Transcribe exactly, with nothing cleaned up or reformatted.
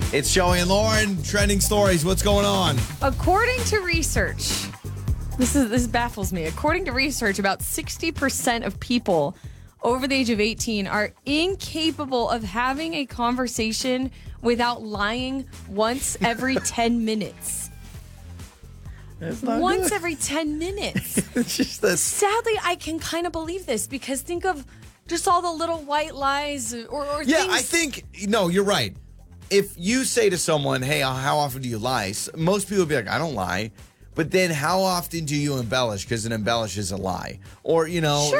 It's Joey and Lauren, trending stories. What's going on? According to research, this is this baffles me. According to research, about sixty percent of people over the age of eighteen are incapable of having a conversation without lying once every ten minutes. That's not Once good. every ten minutes. It's just this. Sadly, I can kind of believe this because think of just all the little white lies or, or Yeah, things. I think, no, you're right. If you say to someone, hey, how often do you lie? S- Most people would be like, I don't lie. But then how often do you embellish? Because an embellish is a lie. Or, you know, Sure.